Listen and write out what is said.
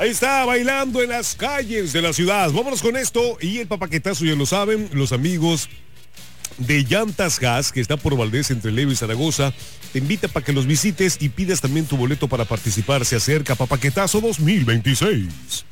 Ahí está, bailando en las calles de la ciudad. Vámonos con esto. Y el papaquetazo, ya lo saben, los amigos de Llantas Gas, que está por Valdés entre Leo y Zaragoza, te invita para que los visites y pidas también tu boleto para participar. Se acerca Papaquetazo 2026.